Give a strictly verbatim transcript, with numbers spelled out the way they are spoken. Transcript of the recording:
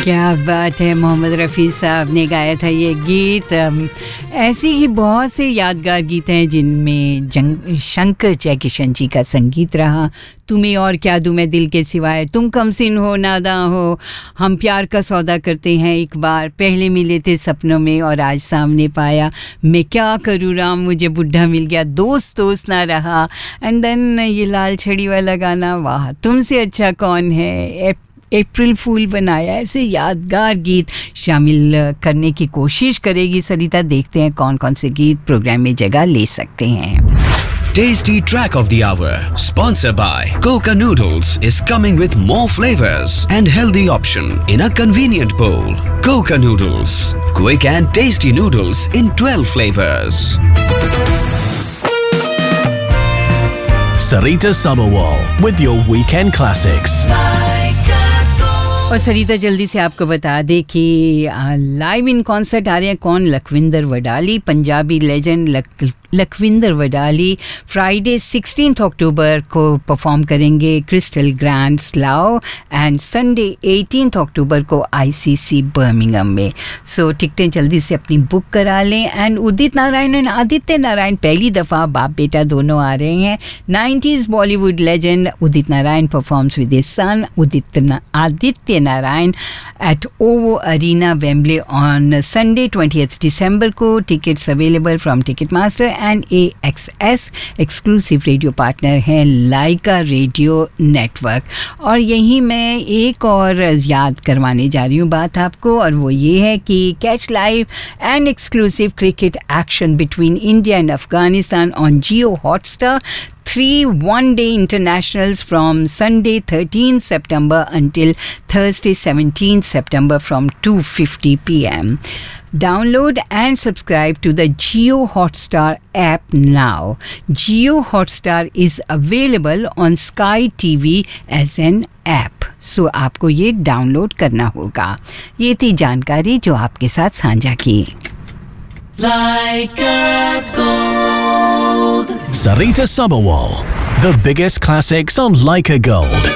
क्या बात है, मोहम्मद रफ़ी साहब ने गाया था ये गीत। ऐसी ही बहुत से यादगार गीत हैं जिनमें जंग शंकर जयकिशन जी का संगीत रहा। तुम्हें और क्या दूं मैं दिल के सिवाय, तुम कमसिन हो नादां हो, हम प्यार का सौदा करते हैं एक बार, पहले मिले थे सपनों में और आज सामने पाया, मैं क्या करूँ राम मुझे बुढ़ा मिल गया, दोस्त दोस्त ना रहा, एंड देन ये लाल छड़ी वाला गाना, वाह तुमसे अच्छा कौन है, अप्रैल फूल बनाया। ऐसे यादगार गीत शामिल करने की कोशिश करेगी सरिता। देखते हैं कौन कौन से गीत प्रोग्राम में जगह ले सकते हैं। Tasty Track of the Hour, sponsored by Coca Noodles, is coming with more flavors and healthy option in a convenient bowl. Coca Noodles, quick and tasty noodles in twelve flavors. Sarita Sabawal with your weekend classics. और सरिता जल्दी से आपको बता दे कि live in concert आ रहे हैं कौन, Lakhwinder Wadali, Punjabi legend luck, Lakhwinder Wadali Friday sixteenth अक्टूबर को परफॉर्म करेंगे crystal grand स्लाओ, and Sunday eighteenth अक्टूबर को आईसीसी बर्मिंघम में। सो टिकटें जल्दी से अपनी बुक करा लें। एंड उदित नारायण एंड आदित्य नारायण पहली दफ़ा बाप बेटा दोनों आ रहे हैं। Nineties Bollywood legend Udit Narayan performs with his son उदित ना, Aditya Narayan at OVO Arena, Wembley on Sunday twentieth December को। Tickets available from Ticketmaster and A X S। Exclusive radio partner है लाइका रेडियो नेटवर्क। और यही मैं एक और याद करवाने जा रही हूँ बात आपको, और वो ये है कि catch live and exclusive cricket action between India and Afghanistan on Jio Hotstar. Three one-day internationals from Sunday thirteenth September until Thursday seventeenth September from two fifty p m Download and subscribe to the Jio Hotstar app now. Jio Hotstar is available on Sky T V as an app. So आपको ये download करना होगा। ये थी जानकारी जो आपके साथ साझा की। Like a gold. Sarita Sabawal, the biggest classics on Like a Gold.